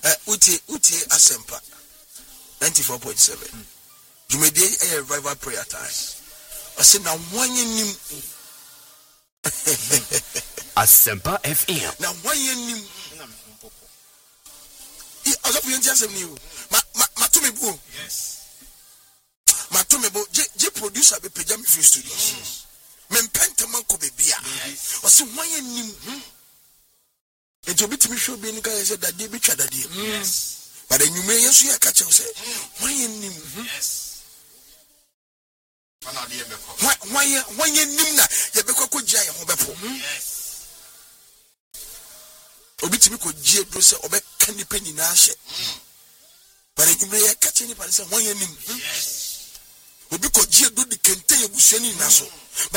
Uti Asempa 94.7. Jumede a revival prayer time. I said now one year Asempa FM. Now one year Matumebo. Yes. Matumebo, J producer be Pajami Free Studios. Men Pentamanco be beer. Or some one year. It will be to me sure being guys that they be chad. Yes. But then you may see a catcher say, why in him? Yes. Why in Nimna? Yabeko Jaya Hobepo. Yes. Obitimi ko J Bruce Obe Candy Penny Nash. But then you may catch any person, why in him? Yes. Obiko J do the Kente Busheni Naso.